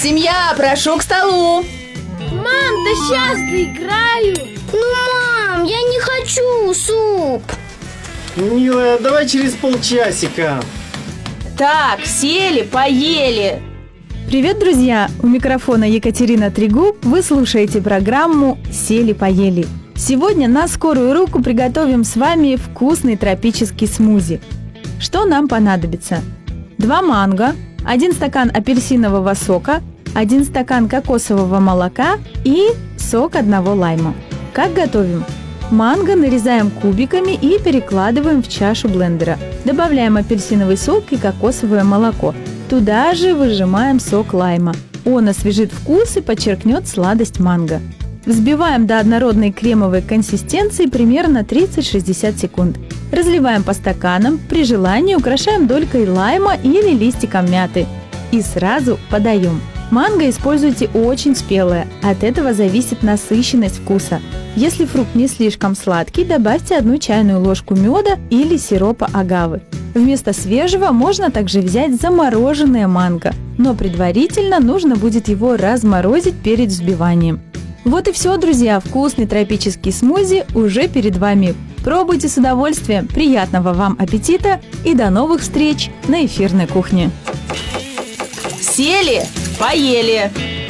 Семья, прошу к столу. Мам, да сейчас доиграю. Мам, я не хочу суп. Милая, давай через полчасика. Так, сели, поели. Привет, друзья! У микрофона Екатерина Трегуб. Вы слушаете программу «Сели-поели». Сегодня на скорую руку приготовим с вами вкусный тропический смузи. Что нам понадобится? 2 манго, 1 стакан апельсинового сока, 1 стакан кокосового молока и сок 1 лайма. Как готовим? Манго нарезаем кубиками и перекладываем в чашу блендера. Добавляем апельсиновый сок и кокосовое молоко. Туда же выжимаем сок лайма. Он освежит вкус и подчеркнет сладость манго. Взбиваем до однородной кремовой консистенции примерно 30-60 секунд. Разливаем по стаканам, при желании украшаем долькой лайма или листиком мяты. И сразу подаем. Манго используйте очень спелое, от этого зависит насыщенность вкуса. Если фрукт не слишком сладкий, добавьте 1 чайную ложку меда или сиропа агавы. Вместо свежего можно также взять замороженное манго, но предварительно нужно будет его разморозить перед взбиванием. Вот и все, друзья, вкусный тропический смузи уже перед вами. Пробуйте с удовольствием, приятного вам аппетита и до новых встреч на эфирной кухне. Сели, поели.